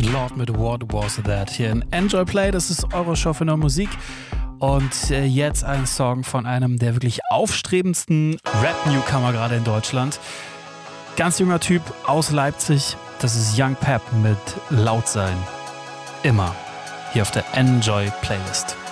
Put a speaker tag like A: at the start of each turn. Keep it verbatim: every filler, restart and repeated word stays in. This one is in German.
A: Lord mit What Was That hier in Enjoy Play. Das ist eure Show für neue Musik. Und äh, jetzt ein Song von einem der wirklich aufstrebendsten Rap-Newcomer gerade in Deutschland. Ganz junger Typ aus Leipzig. Das ist Young Pep mit Laut sein. Immer hier auf der Enjoy Playlist.